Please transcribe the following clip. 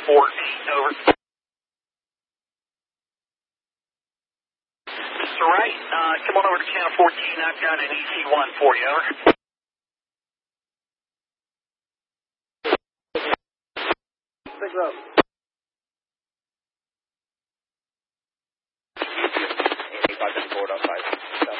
over. Mr. Wright, come on over to channel 14. I've got an EC1 for you, over. Pick it up.